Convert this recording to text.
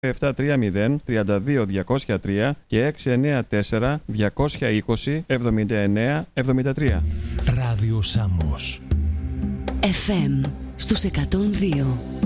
730 32 203 και 694 220 79 73. Ράδιο Σάμος FM στους 102.